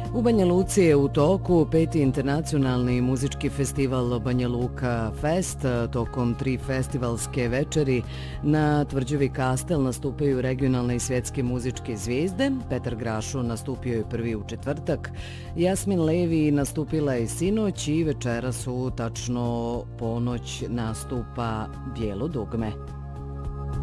U Banja Luci je u toku 5. internacionalni muzički festival Banja Luka Fest. Tokom 3 festivalske večeri na tvrđavi Kastel nastupaju regionalne i svjetske muzičke zvijezde. Petar Grašo nastupio je prvi u četvrtak, Jasmin Levi nastupila je sinoć i večeras u tačno ponoć nastupa Bijelo dugme.